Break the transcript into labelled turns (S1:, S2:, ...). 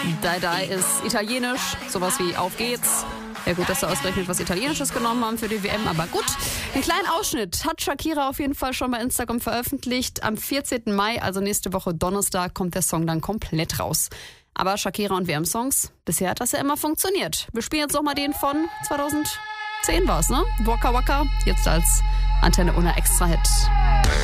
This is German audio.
S1: Die ist italienisch, sowas wie Auf geht's. Ja gut, dass wir ausgerechnet was Italienisches genommen haben für die WM, aber gut. Einen kleinen Ausschnitt hat Shakira auf jeden Fall schon bei Instagram veröffentlicht. Am 14. Mai, also nächste Woche Donnerstag, kommt der Song dann komplett raus. Aber Shakira und WM-Songs, bisher hat das ja immer funktioniert. Wir spielen jetzt nochmal den von 2010 war's, ne? Waka Waka, jetzt als Antenne ohne Extra-Hit.